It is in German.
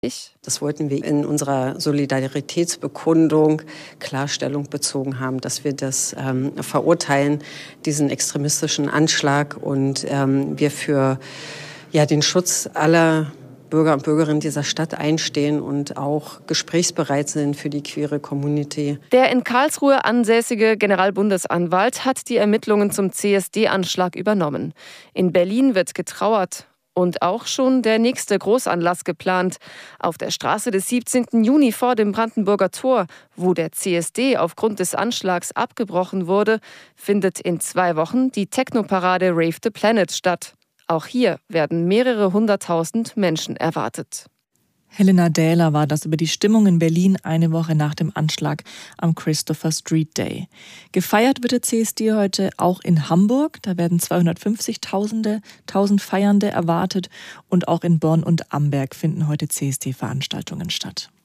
Das wollten wir in unserer Solidaritätsbekundung Klarstellung bezogen haben, dass wir das verurteilen, diesen extremistischen Anschlag, und wir für den Schutz aller Bürger und Bürgerinnen dieser Stadt einstehen und auch gesprächsbereit sind für die queere Community. Der in Karlsruhe ansässige Generalbundesanwalt hat die Ermittlungen zum CSD-Anschlag übernommen. In Berlin wird getrauert. Und auch schon der nächste Großanlass geplant. Auf der Straße des 17. Juni vor dem Brandenburger Tor, wo der CSD aufgrund des Anschlags abgebrochen wurde, findet in 2 Wochen die Technoparade Rave the Planet statt. Auch hier werden mehrere 100.000 Menschen erwartet. Helena Dähler war das über die Stimmung in Berlin eine Woche nach dem Anschlag am Christopher Street Day. Gefeiert wird der CSD heute auch in Hamburg. Da werden 250.000 Feiernde erwartet. Und auch in Bonn und Amberg finden heute CSD-Veranstaltungen statt.